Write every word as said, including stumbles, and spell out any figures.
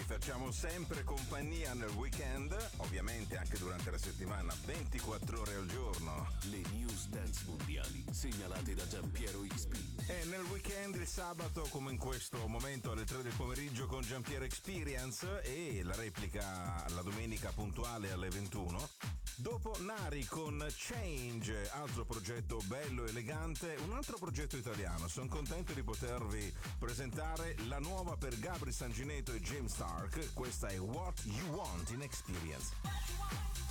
facciamo sempre compagnia nel weekend, ovviamente anche durante la settimana, ventiquattro ore al giorno. Le news dance mondiali segnalate da Giampiero X P. E nel weekend il sabato, come in questo momento alle tre del pomeriggio con Giampiero Experience, e la replica la domenica puntuale alle ventuno. Dopo Nari con Change, altro progetto bello, elegante, un altro progetto italiano. Sono contento di potervi presentare la nuova per Gabri Sangineto e James Stark. Questa è What You Want in Experience.